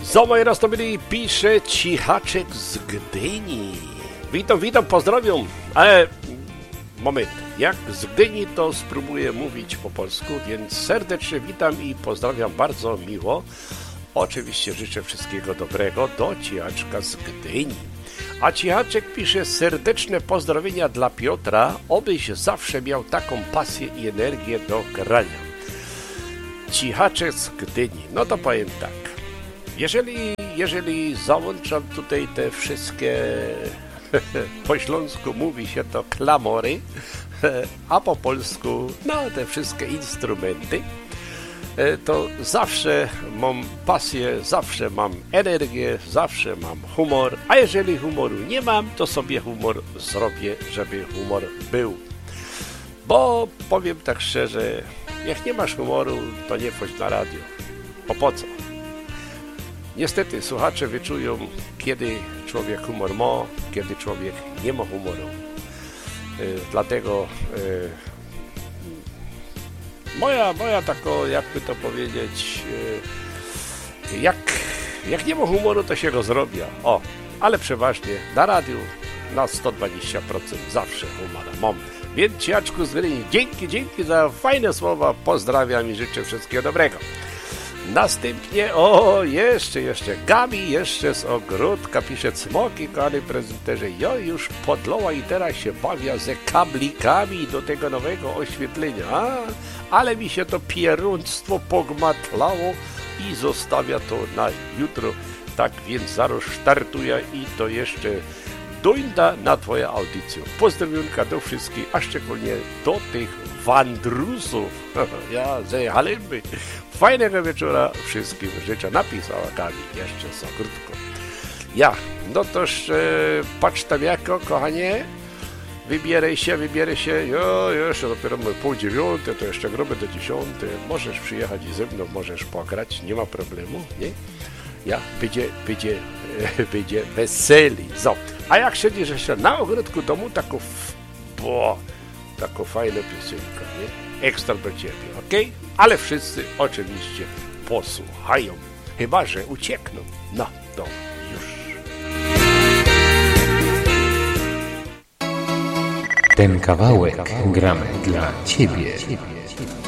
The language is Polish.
Za moi raz to byli, pisze Cichaczek z Gdyni. Witam, pozdrawiam. Ale moment, jak z Gdyni to spróbuję mówić po polsku, więc serdecznie witam i pozdrawiam bardzo miło. Oczywiście życzę wszystkiego dobrego do Cichaczka z Gdyni. A Cichaczek pisze serdeczne pozdrowienia dla Piotra, obyś zawsze miał taką pasję i energię do grania. Cichaczek z Gdyni, no to powiem tak. Jeżeli załączam tutaj te wszystkie, po śląsku mówi się to klamory, a po polsku no te wszystkie instrumenty, to zawsze mam pasję, zawsze mam energię, zawsze mam humor, a jeżeli humoru nie mam, to sobie humor zrobię, żeby humor był. Bo powiem tak szczerze, jak nie masz humoru, to nie wchodź na radio. Bo po co? Niestety słuchacze wyczują, kiedy człowiek humor ma, kiedy człowiek nie ma humoru. Dlatego moja tako, jakby to powiedzieć, jak nie ma humoru, to się go zrobi. O, ale przeważnie na radiu na 120% zawsze humora mam. Więc Ciaczku z Gdyni, dzięki za fajne słowa, pozdrawiam i życzę wszystkiego dobrego. Następnie, jeszcze Gabi, jeszcze z ogródka, pisze Cmoki, kochany prezenterze, ja już podloła i teraz się bawię ze kablikami do tego nowego oświetlenia, ale mi się to pierunstwo pogmatlało i zostawia to na jutro, tak więc zaraz startuję i to jeszcze dojdę na twoją audycję. Pozdrowionka do wszystkich, a szczególnie do tych wandrusów. Ja zajechałem. Fajnego wieczora wszystkim życzę, napisała Gabi jeszcze z ogródką. Ja, no toż patrz tam jako, kochanie, wybieraj się, jeszcze dopiero 8:30, to jeszcze groby do 10, możesz przyjechać i ze mną, możesz pograć, nie ma problemu, nie? Ja, będzie weseli. So. A jak siedzisz jeszcze na ogródku domu, taką fajną piosenkę, nie? Ekstra do ciebie, okej? Ale wszyscy oczywiście posłuchają, chyba że uciekną. No, to już. Ten kawałek gram dla ciebie.